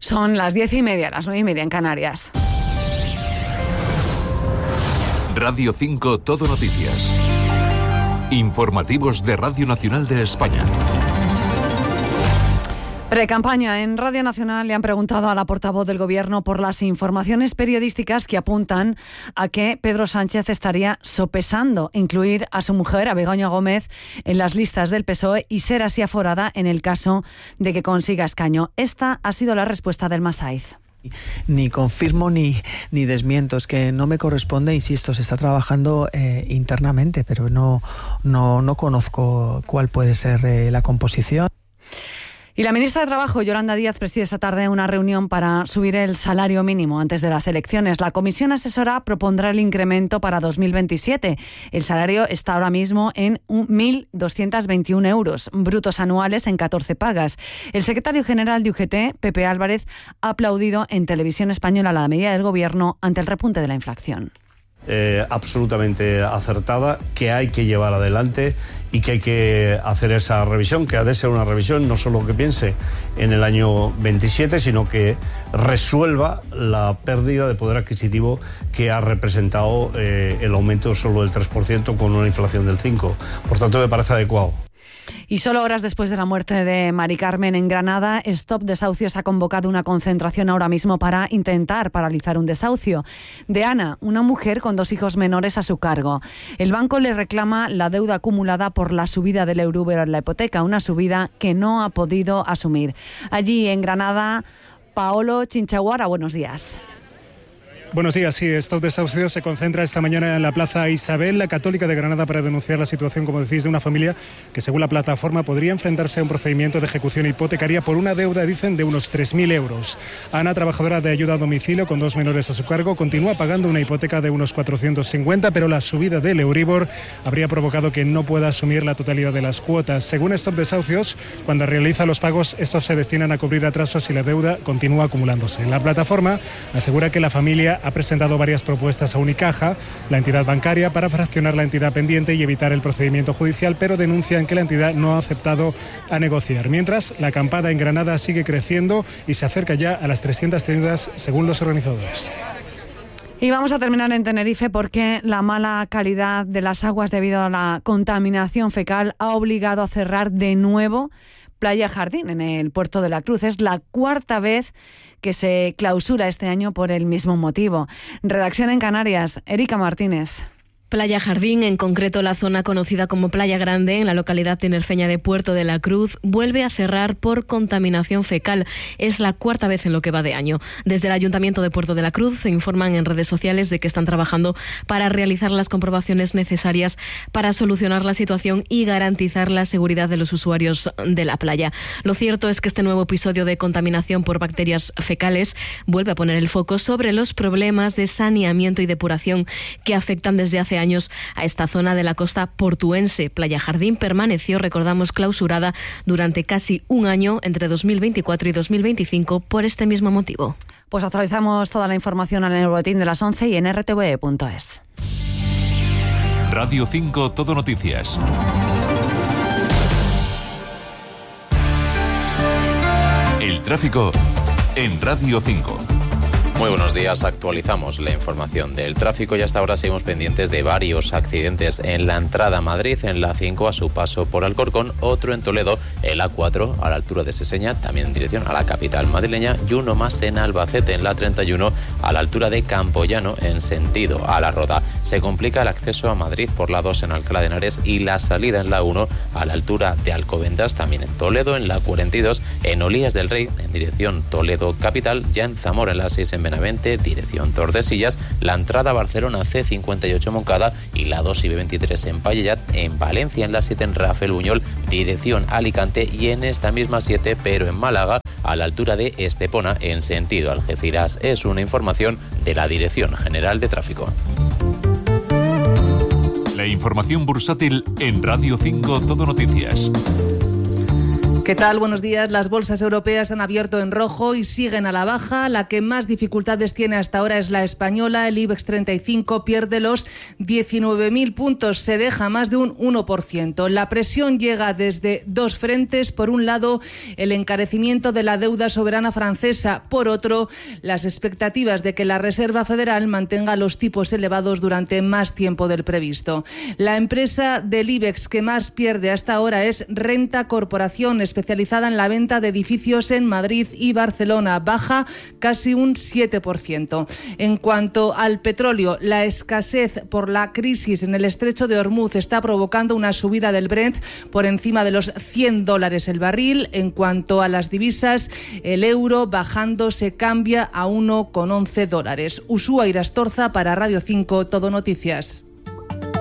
Son las 10:30, las 9:30 en Canarias. Radio 5 Todo Noticias. Informativos de Radio Nacional de España. Precampaña. En Radio Nacional le han preguntado a la portavoz del Gobierno por las informaciones periodísticas que apuntan a que Pedro Sánchez estaría sopesando incluir a su mujer, a Begoña Gómez, en las listas del PSOE y ser así aforada en el caso de que consiga escaño. Esta ha sido la respuesta del Masaiz. Ni confirmo ni desmiento, es que no me corresponde, insisto, se está trabajando internamente, pero no conozco cuál puede ser la composición. Y la ministra de Trabajo, Yolanda Díaz, preside esta tarde una reunión para subir el salario mínimo antes de las elecciones. La comisión asesora propondrá el incremento para 2027. El salario está ahora mismo en 1.221 euros brutos anuales en 14 pagas. El secretario general de UGT, Pepe Álvarez, ha aplaudido en Televisión Española la medida del Gobierno ante el repunte de la inflación. Absolutamente acertada, que hay que llevar adelante y que hay que hacer esa revisión, que ha de ser una revisión no solo que piense en el año 27, sino que resuelva la pérdida de poder adquisitivo que ha representado el aumento solo del 3% con una inflación del 5%. Por tanto, me parece adecuado. Y solo horas después de la muerte de Mari Carmen en Granada, Stop Desahucios ha convocado una concentración ahora mismo para intentar paralizar un desahucio de Ana, una mujer con 2 hijos menores a su cargo. El banco le reclama la deuda acumulada por la subida del Euribor en la hipoteca, una subida que no ha podido asumir. Allí en Granada, Paolo Chinchaguara, buenos días. Buenos días, sí, Stop Desahucios se concentra esta mañana en la Plaza Isabel, la Católica de Granada, para denunciar la situación, como decís, de una familia que, según la plataforma, podría enfrentarse a un procedimiento de ejecución hipotecaria por una deuda, dicen, de unos 3.000 euros. Ana, trabajadora de ayuda a domicilio con 2 menores a su cargo, continúa pagando una hipoteca de unos 450, pero la subida del Euribor habría provocado que no pueda asumir la totalidad de las cuotas. Según Stop Desahucios, cuando realiza los pagos, estos se destinan a cubrir atrasos y la deuda continúa acumulándose. La plataforma asegura que la familia ha presentado varias propuestas a Unicaja, la entidad bancaria, para fraccionar la entidad pendiente y evitar el procedimiento judicial, pero denuncian que la entidad no ha aceptado a negociar. Mientras, la acampada en Granada sigue creciendo y se acerca ya a las 300 tiendas, según los organizadores. Y vamos a terminar en Tenerife porque la mala calidad de las aguas debido a la contaminación fecal ha obligado a cerrar de nuevo Playa Jardín en el Puerto de la Cruz. Es la 4ª vez que se clausura este año por el mismo motivo. Redacción en Canarias, Erika Martínez. Playa Jardín, en concreto la zona conocida como Playa Grande, en la localidad tinerfeña de Puerto de la Cruz, vuelve a cerrar por contaminación fecal. Es la 4ª vez en lo que va de año. Desde el Ayuntamiento de Puerto de la Cruz se informan en redes sociales de que están trabajando para realizar las comprobaciones necesarias para solucionar la situación y garantizar la seguridad de los usuarios de la playa. Lo cierto es que este nuevo episodio de contaminación por bacterias fecales vuelve a poner el foco sobre los problemas de saneamiento y depuración que afectan desde hace años a esta zona de la costa portuense. Playa Jardín permaneció, recordamos, clausurada durante casi un año entre 2024 y 2025 por este mismo motivo. Pues actualizamos toda la información en el boletín de las 11 y en rtve.es. Radio 5 Todo Noticias. El tráfico en Radio 5. Muy buenos días, actualizamos la información del tráfico y hasta ahora seguimos pendientes de varios accidentes en la entrada a Madrid, en la 5 a su paso por Alcorcón, otro en Toledo, el A4 a la altura de Seseña, también en dirección a la capital madrileña, y uno más en Albacete, en la 31 a la altura de Campoyano, en sentido a La Roda. Se complica el acceso a Madrid por la 2 en Alcalá de Henares y la salida en la 1 a la altura de Alcobendas, también en Toledo, en la 42, en Olías del Rey, en dirección Toledo capital, ya en Zamora en la 6 en Benavente, dirección Tordesillas, la entrada a Barcelona C58 Moncada y la 2 y B23 en Pallelat, en Valencia en la 7 en Rafael Buñol, dirección Alicante, y en esta misma 7 pero en Málaga a la altura de Estepona en sentido Algeciras. Es una información de la Dirección General de Tráfico. La información bursátil en Radio 5 Todo Noticias. ¿Qué tal? Buenos días. Las bolsas europeas han abierto en rojo y siguen a la baja. La que más dificultades tiene hasta ahora es la española. El IBEX 35 pierde los 19.000 puntos, se deja más de un 1%. La presión llega desde dos frentes. Por un lado, el encarecimiento de la deuda soberana francesa. Por otro, las expectativas de que la Reserva Federal mantenga los tipos elevados durante más tiempo del previsto. La empresa del IBEX que más pierde hasta ahora es Renta Corporación, especializada en la venta de edificios en Madrid y Barcelona, baja casi un 7%. En cuanto al petróleo, la escasez por la crisis en el estrecho de Hormuz está provocando una subida del Brent por encima de los $100 el barril. En cuanto a las divisas, el euro bajando se cambia a $1,11. Usúa Irastorza para Radio 5 Todo Noticias.